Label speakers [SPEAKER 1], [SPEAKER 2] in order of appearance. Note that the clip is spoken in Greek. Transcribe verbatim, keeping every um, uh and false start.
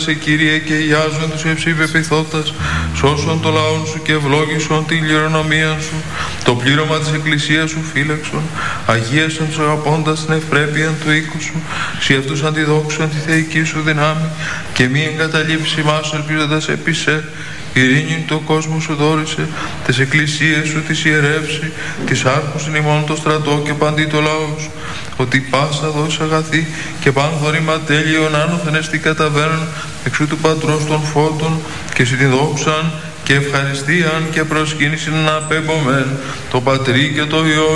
[SPEAKER 1] Σε Κύριε και ιάζον τους ευσυπεπιθώτας, σώσον το λαόν σου και ευλόγησον την κληρονομία σου, το πλήρωμα της Εκκλησίας σου φύλαξον, αγίασον τους αγαπώντας την ευπρέπεια του οίκου σου, σοι αυτούς αντιδόξουν τη θεϊκή σου δυνάμει και μη εγκαταλείψει μας ελπίζοντας επί σε. Ειρήνην το κόσμο σου δόρισε, τις εκκλησίες σου τις ιερεύσει, τις άρχουσιν ημών το στρατό και παντί το λαό σου, ότι πάσα δώσει αγαθή και παν θωρήμα τέλειον άνωθεν εστί καταβαίνουν εξού του Πατρός των φώτων και συ την δόξαν και ευχαριστίαν και προσκύνησιν να απέμπομέν το Πατρί και το Υιό